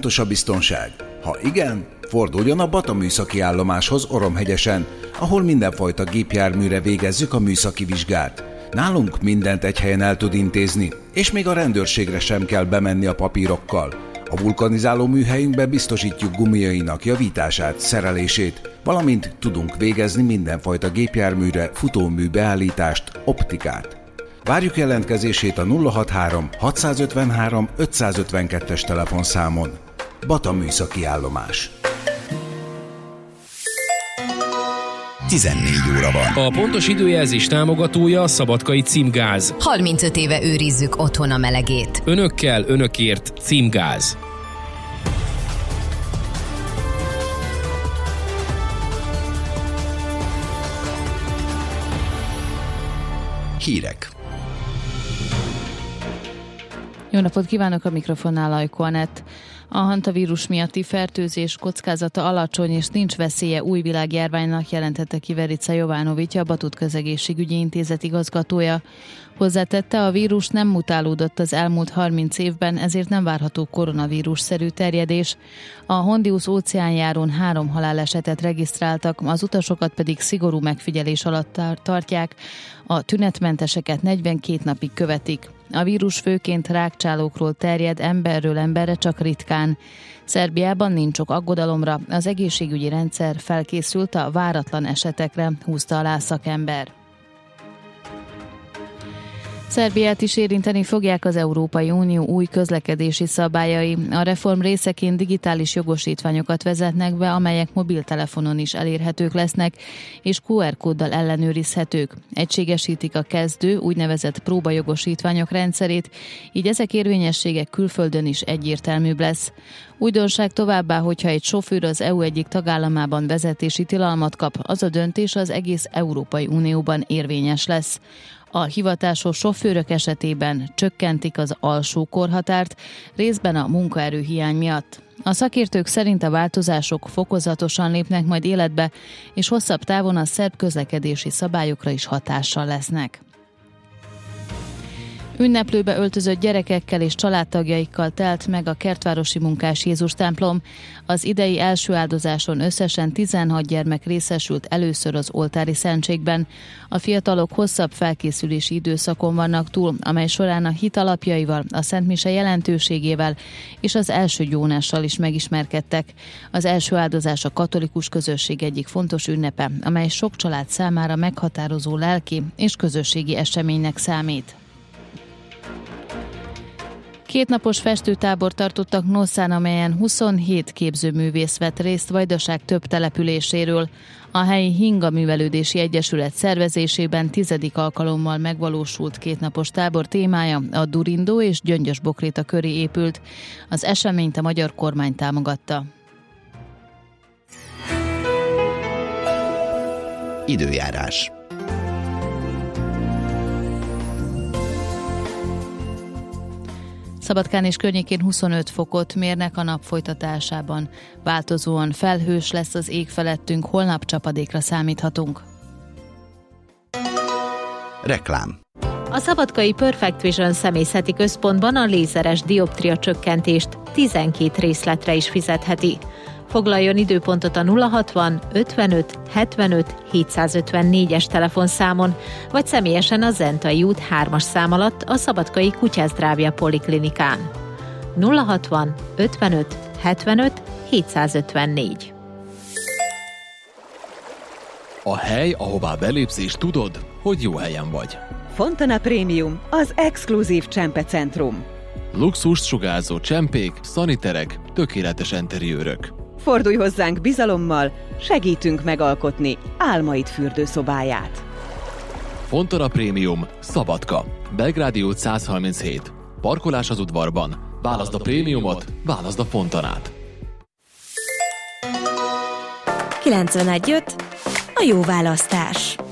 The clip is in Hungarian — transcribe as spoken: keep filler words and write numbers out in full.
fontos a biztonság? Ha igen, forduljon a Bata műszaki állomáshoz Oromhegyesen, ahol mindenfajta gépjárműre végezzük a műszaki vizsgát. Nálunk mindent egy helyen el tud intézni, és még a rendőrségre sem kell bemenni a papírokkal. A vulkanizáló műhelyünkben biztosítjuk gumiainak javítását, szerelését, valamint tudunk végezni mindenfajta gépjárműre futómű beállítást, optikát. Várjuk jelentkezését a nulla hatvanhárom hatszázötvenhárom ötszázötvenkettes telefonszámon. Bata műszaki állomás. tizennégy óra van. A pontos időjelzés támogatója a Szabadkai Címgáz. harmincöt éve őrizzük otthon a melegét. Önökkel, önökért Címgáz. Hírek. Jó napot kívánok, a mikrofonnál Ajko Anett. A hantavírus miatti fertőzés kockázata alacsony, és nincs veszélye új világjárványnak, jelentette ki Verica Jovanovics, a Batut Közegészségügyi Intézet igazgatója. Hozzátette, a vírus nem mutálódott az elmúlt harminc évben, ezért nem várható koronavírus-szerű terjedés. A Hondius óceánjáron három halálesetet regisztráltak, az utasokat pedig szigorú megfigyelés alatt tartják, a tünetmenteseket negyvenkét napig követik. A vírus főként rákcsálókról terjed, emberről emberre csak ritkán. Szerbiában nincs ok aggodalomra, az egészségügyi rendszer felkészült a váratlan esetekre, húzta alá szakember. Szerbiát is érinteni fogják az Európai Unió új közlekedési szabályai. A reform részeként digitális jogosítványokat vezetnek be, amelyek mobiltelefonon is elérhetők lesznek, és kú er kóddal ellenőrizhetők. Egységesítik a kezdő, úgynevezett próbajogosítványok rendszerét, így ezek érvényessége külföldön is egyértelműbb lesz. Újdonság továbbá, hogyha egy sofőr az é u egyik tagállamában vezetési tilalmat kap, az a döntés az egész Európai Unióban érvényes lesz. A hivatásos sofőrök esetében csökkentik az alsó korhatárt, részben a munkaerőhiány miatt. A szakértők szerint a változások fokozatosan lépnek majd életbe, és hosszabb távon a szerb közlekedési szabályokra is hatással lesznek. Ünneplőbe öltözött gyerekekkel és családtagjaikkal telt meg a Kertvárosi Munkás Jézus templom. Az idei első áldozáson összesen tizenhat gyermek részesült először az oltári szentségben. A fiatalok hosszabb felkészülési időszakon vannak túl, amely során a hit alapjaival, a szentmise jelentőségével és az első gyónással is megismerkedtek. Az első áldozás a katolikus közösség egyik fontos ünnepe, amely sok család számára meghatározó lelki és közösségi eseménynek számít. Kétnapos festőtábor tartottak Nosszán, amelyen huszonhét képzőművész vett részt Vajdaság több településéről. A helyi Hinga Művelődési Egyesület szervezésében tizedik alkalommal megvalósult kétnapos tábor témája a Durindó és Gyöngyös Bokréta köré épült. Az eseményt a magyar kormány támogatta. Időjárás. Szabadkán és környékén huszonöt fokot mérnek, a nap folytatásában változóan felhős lesz az ég felettünk, holnap csapadékra számíthatunk. Reklám. A szabadkai Perfect Vision személyzeti központban a lézeres dioptria csökkentést tizenkét részletre is fizetheti. Foglaljon időpontot a nulla hatvan ötvenöt hetvenöt hétszázötvennégyes telefonszámon, vagy személyesen a Zentai út hármas szám alatt a Szabadkai Kutyázdrávja Poliklinikán. nulla hatvan ötvenöt hetvenöt hétszázötvennégy. A hely, ahová belépsz és tudod, hogy jó helyen vagy. Fontana Premium, az exkluzív csempecentrum. Luxust sugárzó csempék, szaniterek, tökéletes enteriőrök. Fordulj hozzánk bizalommal, segítünk megalkotni álmaid fürdőszobáját. Fontana Premium, Szabadka, Belgrádi út száz harminchét. Parkolás az udvarban. Válaszd a prémiumot, válaszd a Fontanát. kilencvenegy öt a jó választás.